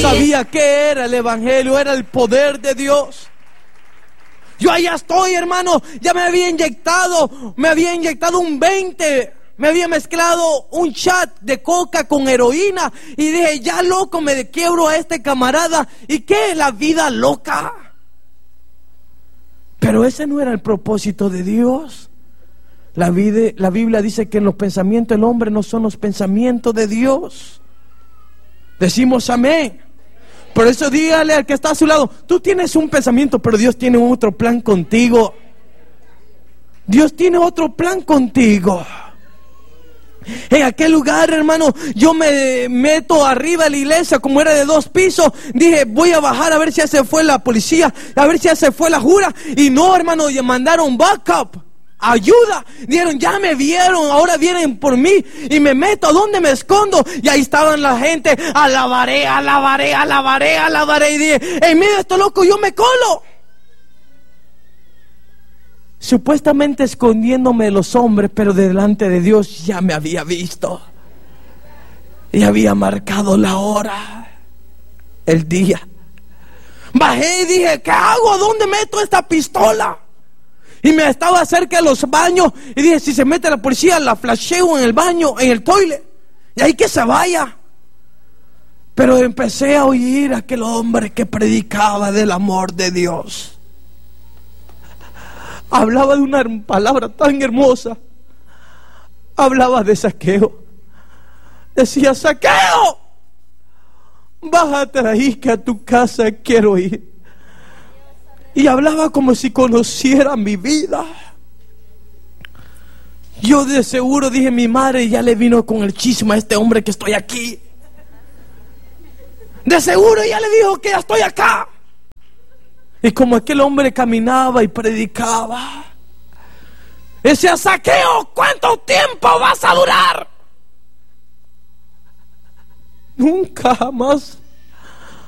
sabía qué era el evangelio, era el poder de Dios. Yo allá estoy, hermano, ya me había inyectado un 20, me había mezclado un shot de coca con heroína y dije, ya loco, me quiebro a este camarada. ¿Y qué? La vida loca. Pero ese no era el propósito de Dios. La Biblia dice que en los pensamientos del hombre no son los pensamientos de Dios. Decimos amén. Por eso dígale al que está a su lado, tú tienes un pensamiento, pero Dios tiene otro plan contigo. Dios tiene otro plan contigo. En aquel lugar, hermano, yo me meto arriba de la iglesia, como era de 2 pisos. Dije, voy a bajar a ver si ya se fue la policía, a ver si ya se fue la jura. Y no, hermano, ya mandaron backup, ayuda. Dijeron, ya me vieron, ahora vienen por mí. Y me meto, ¿a dónde me escondo? Y ahí estaban la gente, alabaré. Y dije, en medio de esto loco, yo me colo. Supuestamente escondiéndome de los hombres, pero delante de Dios ya me había visto. Y había marcado la hora, el día. Bajé y dije, ¿qué hago? ¿Dónde meto esta pistola? Y me estaba cerca de los baños y dije, si se mete la policía, la flasheo en el baño, en el toilet, y ahí que se vaya. Pero empecé a oír a aquel hombre que predicaba del amor de Dios. Hablaba de una palabra tan hermosa. Hablaba de Zaqueo. Decía, Zaqueo, bájate de ahí que a tu casa quiero ir. Y hablaba como si conociera mi vida. Yo de seguro dije, mi madre ya le vino con el chisme a este hombre que estoy aquí. De seguro ya le dijo que ya estoy acá. Y como aquel hombre caminaba y predicaba, decía, Zaqueo, ¿cuánto tiempo vas a durar? Nunca jamás